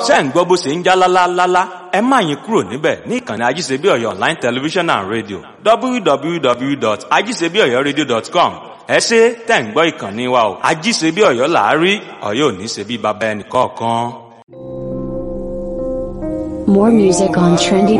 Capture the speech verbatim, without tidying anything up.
ṣé ń gbọ́ bó ṣe ń já lálálálá ẹ má yín kúrò níbẹ̀ ní ìkànnì ajíṣebíọ̀yọ̀ online television and radio w w w dot ajíṣebíọ̀yọ̀radio dot com ẹ ṣé tẹ̀ ń gbọ́ ìkànnì wa o ajíṣebíọ̀yọ̀ làárí Ọ̀yọ́ ò ní ṣe bí baba ẹnì kọ̀ọ̀kan. More music on trendy